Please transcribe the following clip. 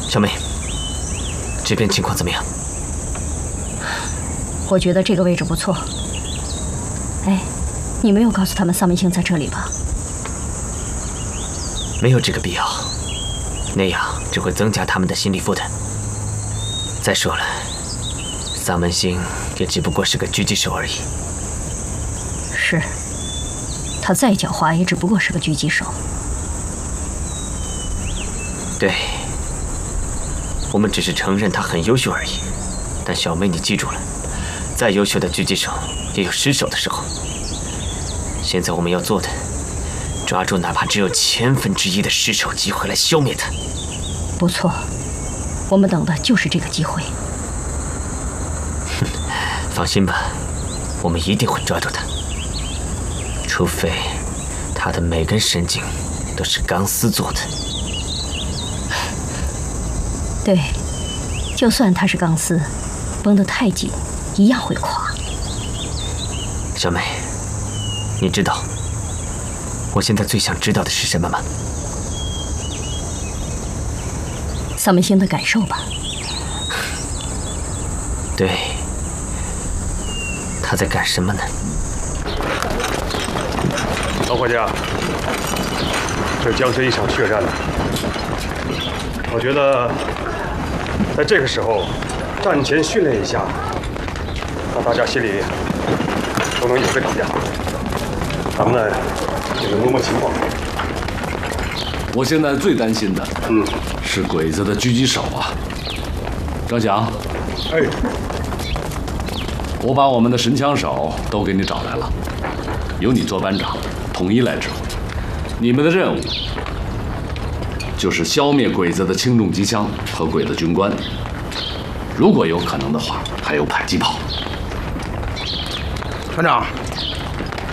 小梅，这边情况怎么样？ 我觉得这个位置不错。哎，你没有告诉他们丧门星在这里吧？ 没有这个必要，那样只会增加他们的心理负担。再说了，丧门星也只不过是个狙击手而已。 是，他再狡猾，也只不过是个狙击手。 对，我们只是承认他很优秀而已。但小梅，你记住了，再优秀的狙击手也有失手的时候。现在我们要做的，抓住哪怕只有1/1000的失手机会来消灭他。 不错，我们等的就是这个机会。 放心吧，我们一定会抓住他。除非他的每根神经都是钢丝做的。 对，就算它是钢丝，绷得太紧，一样会垮。 小梅，你知道我现在最想知道的是什么吗？ 丧门星的感受吧。 对，他在干什么呢？ 老伙计啊，这将是一场血战呢。我觉得在这个时候战前训练一下，让大家心里都能有个底啊。咱们呢也能摸摸情况。 我现在最担心的，是鬼子的狙击手啊。张翔， 哎， 我把我们的神枪手都给你找来了，由你做班长，统一来指挥。你们的任务就是消灭鬼子的轻重机枪和鬼子军官，如果有可能的话，还有迫击炮。 团长，